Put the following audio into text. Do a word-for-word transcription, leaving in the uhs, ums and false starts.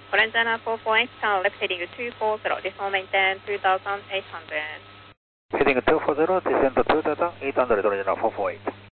Valentana four four eight, channel left heading two four zero, decimal maintain two thousand eight hundred. Heading two four zero, descend to two thousand eight hundred, original four four eight.